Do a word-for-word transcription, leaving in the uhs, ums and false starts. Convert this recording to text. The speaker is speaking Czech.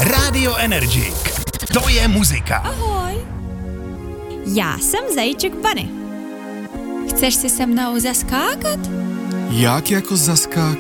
Rádio Energy. To je muzika. Ahoj. Já jsem Zajíček Bunny. Chceš si se mnou zaskákat? Jak jako zaskákat?